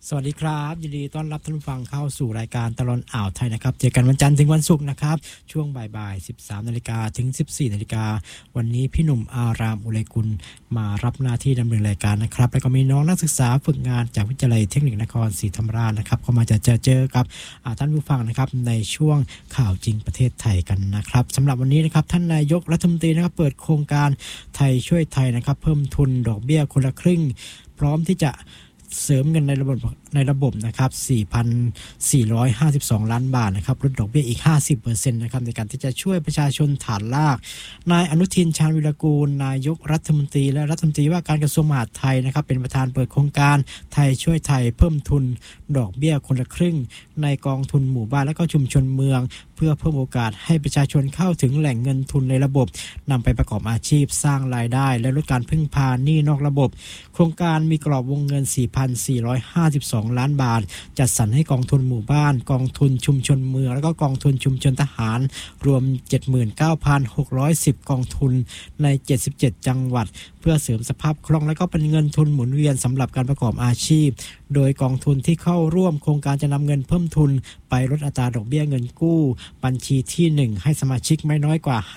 สวัสดีครับยินดีต้อนรับท่านผู้ฟังเข้าสู่รายการตลอดอ่าวไทยนะครับเจอกันวันจันทร์ถึงวันศุกร์นะครับช่วงบ่ายๆ 13 นาฬิกาถึง 14 นาฬิกาวันนี้พี่หนุ่มอารามอุไรกุลมารับหน้าที่ดำเนินรายการนะครับแล้วก็มีน้องนักศึกษาฝึกงานจากวิทยาลัยเทคนิคนครศรีธรรมราชนะครับก็มาเจอกับท่านผู้ฟังนะครับในช่วงข่าวจริงประเทศไทยกันนะครับสำหรับวันนี้นะครับท่านนายกรัฐมนตรีนะครับเปิดโครงการไทยช่วยไทยนะครับเพิ่มทุนดอกเบี้ยคนละครึ่งพร้อมที่จะเสริมเงินในระบบนะครับ 4,452 ล้านบาทนะครับลดดอกเบี้ยอีก 50% นะครับในการที่จะช่วยประชาชนฐานรากนายอนุทินชาญวิรากูลนายกรัฐมนตรีและรัฐมนตรีว่าการกระทรวงมหาดไทยนะครับเป็นประธานเปิดโครงการไทยช่วยไทยเพิ่มทุนดอกเบี้ยคนละครึ่งในกองทุนหมู่บ้านและก็ชุมชนเมืองเพื่อเพิ่มโอกาสให้ประชาชนเข้าถึงแหล่งเงินทุนในระบบนำไปประกอบอาชีพสร้างรายได้และลดการพึ่งพาหนี้นอกระบบโครงการมีกรอบวงเงิน 4,452 ล้านบาทจัดสรรให้กองทุนหมู่บ้านกองทุนชุมชนเมืองและก็กองทุนชุมชนทหารรวม 79,610 กองทุนใน77จังหวัดเพื่อเสริมสภาพคล่องและก็เป็นเงินทุนหมุนเวียนสำหรับการประกอบอาชีพโดยกองทุนที่เข้าร่วมโครงการจะนำเงินเพิ่มทุนไปลดอัตราดอกเบี้ยเงินกู้บัญชีที่1ให้สมาชิกไม่น้อยกว่า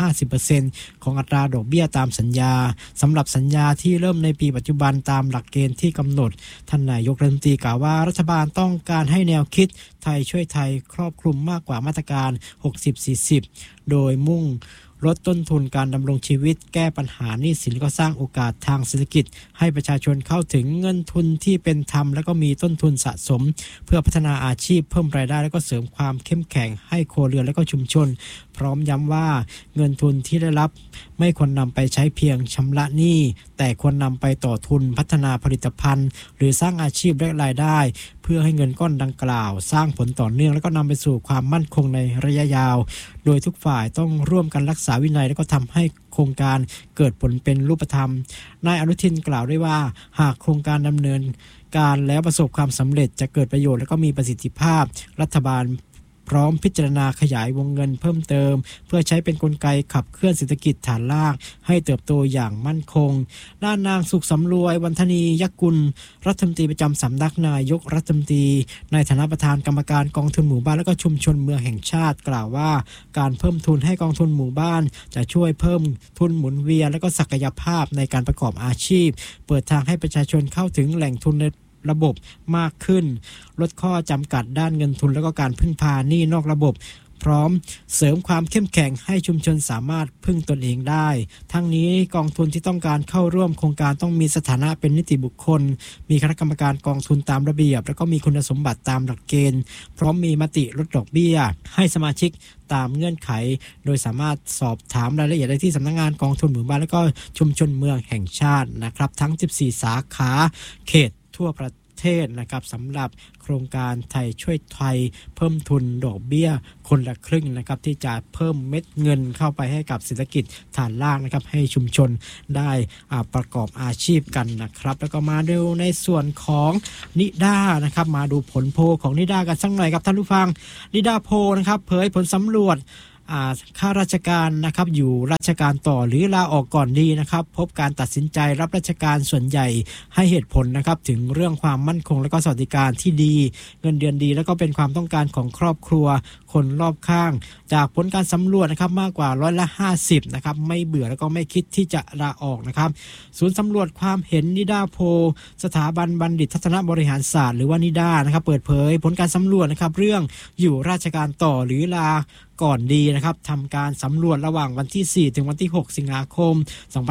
50% ของอัตราดอกเบี้ยตามสัญญาสำหรับสัญญาที่เริ่มในปีปัจจุบันตามหลักเกณฑ์ที่กำหนดท่านนายกรัฐมนตรีกล่าวว่ารัฐบาลต้องการให้แนวคิดไทยช่วยไทยครอบคลุมมากกว่ามาตรการ 60-40 โดยมุ่งลดต้นทุนการดำรงชีวิตแก้ปัญหาหนี้สินและก็สร้างโอกาสทางเศรษฐกิจให้ประชาชนเข้าถึงเงินทุนที่เป็นธรรมและก็มีต้นทุนสะสมเพื่อพัฒนาอาชีพเพิ่มรายได้และก็เสริมความเข้มแข็งให้ครัวเรือนและก็ชุมชนพร้อมย้ำว่าเงินทุนที่ได้รับไม่ควรนำไปใช้เพียงชำระหนี้แต่ควรนำไปต่อทุนพัฒนาผลิตภัณฑ์หรือสร้างอาชีพและรายได้เพื่อให้เงินก้อนดังกล่าวสร้างผลต่อเนื่องและก็นำไปสู่ความมั่นคงในระยะยาวโดยทุกฝ่ายต้องร่วมกันรักษาวินัยและก็ทำให้โครงการเกิดผลเป็นรูปธรรมนายอนุทินกล่าวด้วยว่าหากโครงการดำเนินการแล้วประสบความสำเร็จจะเกิดประโยชน์และก็มีประสิทธิภาพรัฐบาลพร้อมพิจารณาขยายวงเงินเพิ่มเติมเพื่อใช้เป็นกลไกขับเคลื่อนเศรษฐกิจฐานรากให้เติบโตอย่างมั่นคงด้านนางสุขสำรวยวันธนียกุลรัฐมนตรีประจำสำนักนายกรัฐมนตรีในฐานะประธานกรรมการกองทุนหมู่บ้านและก็ชุมชนเมืองแห่งชาติกล่าวว่าการเพิ่มทุนให้กองทุนหมู่บ้านจะช่วยเพิ่มทุนหมุนเวียนและก็ศักยภาพในการประกอบอาชีพเปิดทางให้ประชาชนเข้าถึงแหล่งทุนในระบบมากขึ้นลดข้อจำกัดด้านเงินทุนและก็การพึ่งพาหนี้นอกระบบพร้อมเสริมความเข้มแข็งให้ชุมชนสามารถพึ่งตนเองได้ทั้งนี้กองทุนที่ต้องการเข้าร่วมโครงการต้องมีสถานะเป็นนิติบุคคลมีคณะกรรมการกองทุนตามระเบียบแล้วก็มีคุณสมบัติตามหลักเกณฑ์พร้อมมีมติลดดอกเบี้ยให้สมาชิกตามเงื่อนไขโดยสามารถสอบถามรายละเอียดได้ที่สำนักงานกองทุนหมู่บ้านและก็ชุมชนเมืองแห่งชาตินะครับทั้ง14สาขาเขตทั่วประเทศนะครับสำหรับโครงการไทยช่วยไทยเพิ่มทุนดอกเบี้ยคนละครึ่งนะครับที่จะเพิ่มเม็ดเงินเข้าไปให้กับเศรษฐกิจฐานล่างนะครับให้ชุมชนได้ประกอบอาชีพกันนะครับแล้วก็มาดูในส่วนของนิด้านะครับมาดูผลโพลของนิด้ากันสักหน่อยครับท่านผู้ฟังนิด้าโพลนะครับเผยผลสำรวจข้าราชการนะครับอยู่ราชการต่อหรือลาออกก่อนดีนะครับพบการตัดสินใจรับราชการส่วนใหญ่ให้เหตุผลนะครับถึงเรื่องความมั่นคงและก็สวัสดิการที่ดีเงินเดือนดีแล้วก็เป็นความต้องการของครอบครัวคนรอบข้างจากผลการสำรวจนะครับมากกว่า50%นะครับไม่เบื่อแล้วก็ไม่คิดที่จะลาออกนะครับศูนย์สำรวจความเห็นนิด้าโพสถาบันบัณฑิตทัศนบริหารศาสตร์หรือว่านิด้านะครับเปิดเผยผลการสำรวจนะครับเรื่องอยู่ราชการต่อหรือลาก่อนดีนะครับทำการสำรวจระหว่างวันที่4ถึงวันที่6สิงหาคม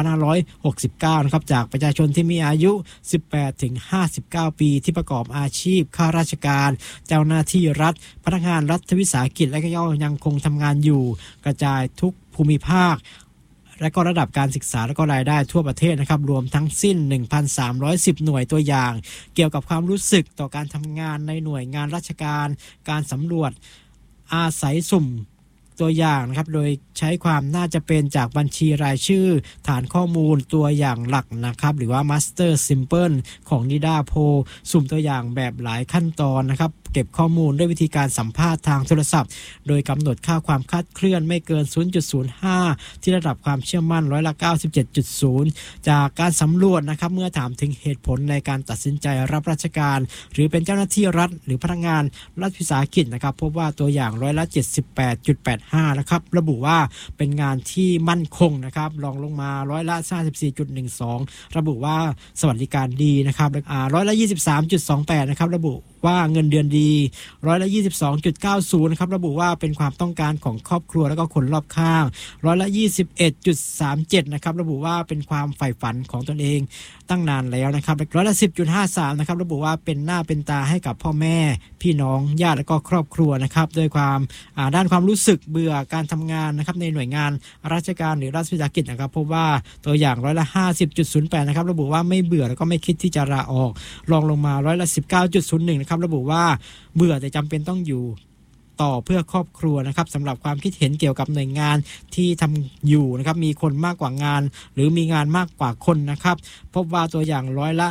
2569นะครับจากประชาชนที่มีอายุ18ถึง59ปีที่ประกอบอาชีพข้าราชการเจ้าหน้าที่รัฐพนักงานรัฐวิสาหกิจและก็ยังคงทำงานอยู่กระจายทุกภูมิภาคและก็ระดับการศึกษาและก็รายได้ทั่วประเทศนะครับรวมทั้งสิ้น 1,310 หน่วยตัวอย่างเกี่ยวกับความรู้สึกต่อการทำงานในหน่วยงานราชการการสำรวจอาศัยสุ่มตัวอย่างนะครับโดยใช้ความน่าจะเป็นจากบัญชีรายชื่อฐานข้อมูลตัวอย่างหลักนะครับหรือว่า Master Sample ของ NIDA Poll สุ่มตัวอย่างแบบหลายขั้นตอนนะครับเก็บข้อมูลด้วยวิธีการสัมภาษณ์ทางโทรศัพท์โดยกำหนดค่าความคลาดเคลื่อนไม่เกิน 0.05 ที่ระดับความเชื่อมั่นร้อยละ 97.0 จากการสำรวจนะครับเมื่อถามถึงเหตุผลในการตัดสินใจรับราชการหรือเป็นเจ้าหน้าที่รัฐหรือพนักงานรัฐวิสาหกิจนะครับพบว่าตัวอย่างร้อยละ 78.85 นะครับระบุว่าเป็นงานที่มั่นคงนะครับรองลงมาร้อยละ 54.12 ระบุว่าสวัสดิการดีนะครับร้อยละ 23.28 นะครับระบุว่าเงินเดือนดีร้อยละ 22.90 นะครับระบุว่าเป็นความต้องการของครอบครัวและก็คนรอบข้างร้อยละ 21.37 นะครับระบุว่าเป็นความใฝ่ฝันของตนเองตั้งนานแล้วนะครับร้อยละ 10.53 นะครับระบุว่าเป็นหน้าเป็นตาให้กับพ่อแม่พี่น้องญาติและก็ครอบครัวนะครับด้วยความด้านความรู้สึกเบื่อการทำงานนะครับในหน่วยงานราชการหรือรัฐวิสาหกิจนะครับพบว่าตัวอย่างร้อยละ 50.08 นะครับระบุว่าไม่เบื่อแล้วก็ไม่คิดที่จะลาออกรองลงมาร้อยละ 19.01 นะครับระบุว่าเบื่อแต่จำเป็นต้องอยู่ต่อเพื่อครอบครัวนะครับสำหรับความคิดเห็นเกี่ยวกับหน่วยงานที่ทำอยู่นะครับมีคนมากกว่างานหรือมีงานมากกว่าคนนะครับพบว่าตัวอย่างร้อยละ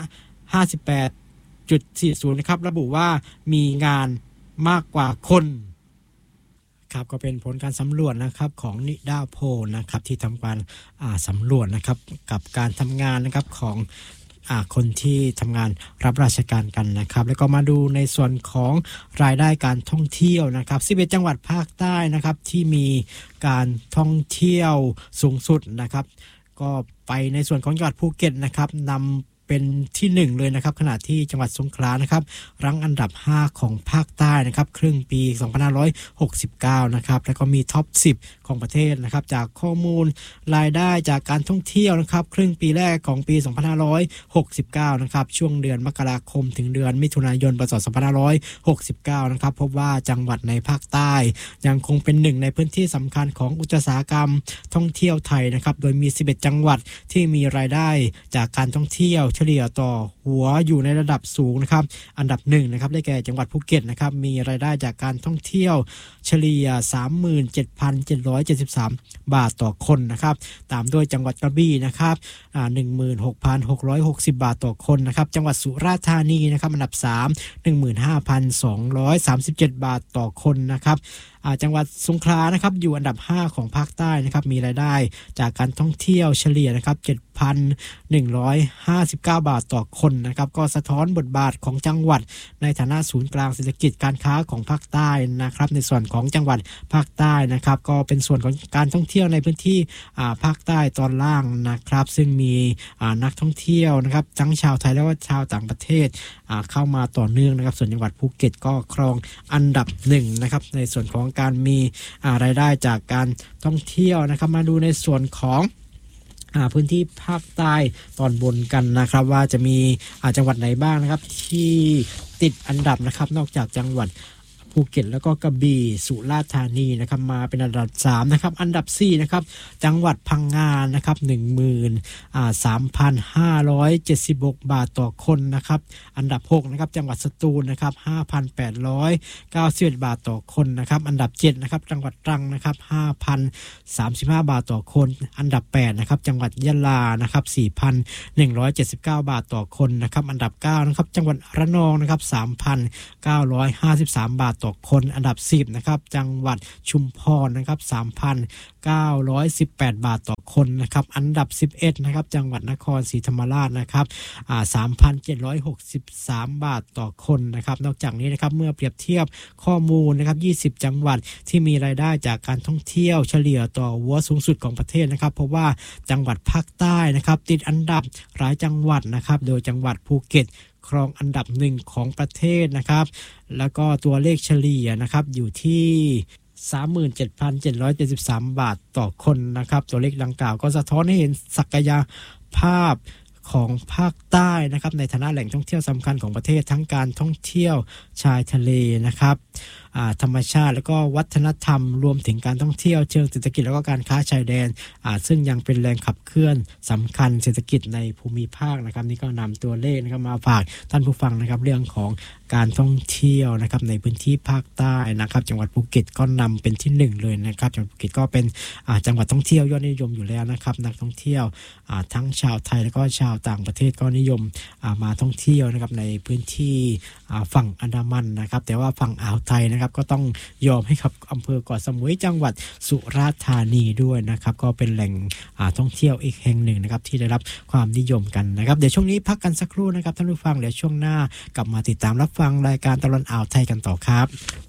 58.40 นะครับระบุว่ามีงานมากกว่าคนครับก็เป็นผลการสำรวจนะครับของ NIDA Poll นะครับที่ทำการสำรวจนะครับกับการทำงานนะครับของคนที่ทำงานรับราชการกันนะครับแล้วก็มาดูในส่วนของรายได้การท่องเที่ยวนะครับ11จังหวัดภาคใต้นะครับที่มีการท่องเที่ยวสูงสุดนะครับก็ไปในส่วนของจังหวัดภูเก็ตนะครับนำเป็นที่1เลยนะครับขณะที่จังหวัดสงขลานะครับรั้งอันดับ5ของภาคใต้นะครับครึ่งปี2569นะครับแล้วก็มีท็อป10ของประเทศนะครับจากข้อมูลรายได้จากการท่องเที่ยวนะครับครึ่งปีแรกของปี2569นะครับช่วงเดือนมกราคมถึงเดือนมิถุนายนพ.ศ. 2569นะครับพบว่าจังหวัดในภาคใต้ยังคงเป็นหนึ่งในพื้นที่สำคัญของอุตสาหกรรมท่องเที่ยวไทยนะครับโดยมี11จังหวัดที่มีรายได้จากการท่องเที่ยวเฉลี่ยต่อหัวอยู่ในระดับสูงนะครับอันดับ1นะครับได้แก่จังหวัดภูเก็ตนะครับมีรายได้จากการท่องเที่ยวเฉลี่ย 37,773 บาทต่อคนนะครับตามด้วยจังหวัดกระบี่นะครับ16,660 บาทต่อคนนะครับจังหวัดสุราษฎร์ธานีนะครับอันดับ3 15,237 บาทต่อคนนะครับจังหวัดสงขลานะครับอยู่อันดับ5ของภาคใต้นะครับมีรายได้จากการท่องเที่ยวเฉลี่ยนะครับ 7,159 บาทต่อคนนะครับก็สะท้อนบทบาทของจังหวัดในฐานะศูนย์กลางเศรษฐกิจการค้าของภาคใต้นะครับในส่วนของจังหวัดภาคใต้นะครับก็เป็นส่วนของการท่องเที่ยวในพื้นที่ภาคใต้ตอนล่างนะครับซึ่งมีนักท่องเที่ยวนะครับทั้งชาวไทยและชาวต่างประเทศเข้ามาต่อเนื่องนะครับส่วนจังหวัดภูเก็ตก็ครองอันดับ1นะครับในส่วนของการมีรายได้จากการท่องเที่ยวนะครับมาดูในส่วนของพื้นที่ภาคใต้ตอนบนกันนะครับว่าจะมีจังหวัดไหนบ้างนะครับที่ติดอันดับนะครับนอกจากจังหวัดภูเก็ตแล้วก็กระบี่สุราษฎร์ธานีนะครับมาเป็นอันดับ3นะครับอันดับ4นะครับจังหวัดพังงานะครับ 13,576 บาทต่อคนนะครับอันดับ6นะครับจังหวัดสตูลนะครับ 5,891 บาทต่อคนนะครับอันดับ7นะครับจังหวัดตรังนะครับ 5,035 บาทต่อคนอันดับ8นะครับจังหวัดยะลานะครับ 4,179 บาทต่อคนนะครับอันดับ9นะครับจังหวัดระนองนะครับ 3,953 บาทต่อคนอันดับ10นะครับจังหวัดชุมพรนะครับ 3,918 บาทต่อคนนะครับอันดับ11นะครับจังหวัดนครศรีธรรมราชนะครับ3,763 บาทต่อคนนะครับนอกจากนี้นะครับเมื่อเปรียบเทียบข้อมูลนะครับ20จังหวัดที่มีรายได้จากการท่องเที่ยวเฉลี่ยต่อหัวสูงสุดของประเทศนะครับเพราะว่าจังหวัดภาคใต้นะครับติดอันดับหลายจังหวัดนะครับโดยจังหวัดภูเก็ตครองอันดับ1ของประเทศนะครับแล้วก็ตัวเลขเฉลี่ยนะครับอยู่ที่ 37,773 บาทต่อคนนะครับตัวเลขดังกล่าวก็สะท้อนให้เห็นศักยภาพของภาคใต้นะครับในฐานะแหล่งท่องเที่ยวสำคัญของประเทศทั้งการท่องเที่ยวชายทะเลนะครับธรรมชาติแล้วก็วัฒนธรรมรวมถึงการท่องเที่ยวเชิงเศรษฐกิจแล้วก็การค้าชายแดนซึ่งยังเป็นแรงขับเคลื่อนสำคัญเศรษฐกิจในภูมิภาคนะครับนี่ก็นำตัวเลขนะครับมาฝากท่านผู้ฟังนะครับเรื่องของการท่องเที่ยวนะครับในพื้นที่ภาคใต้นะครับจังหวัดภูเก็ตก็นำเป็นที่1เลยนะครับจังหวัดภูเก็ตก็เป็นจังหวัดท่องเที่ยวยอดนิยมอยู่แล้วนะครับนักท่องเที่ยวทั้งชาวไทยแล้วก็ชาวต่างประเทศก็นิยมมาท่องเที่ยวนะครับในพื้นที่ฝั่งอันดามันนะครับแต่ว่าฝั่งอ่าวไทยนะครับก็ต้องยอมให้กับอำเภอเกาะสมุยจังหวัดสุราษฎร์ธานีด้วยนะครับก็เป็นแหล่งท่องเที่ยวอีกแห่งหนึ่งนะครับที่ได้รับความนิยมกันนะครับเดี๋ยวช่วงนี้พักกันสักครู่นะครับท่านผู้ฟังเดี๋ยวช่วงหน้ากลับมาติดตามรับฟังรายการตลอดอ่าวไทยกันต่อครับ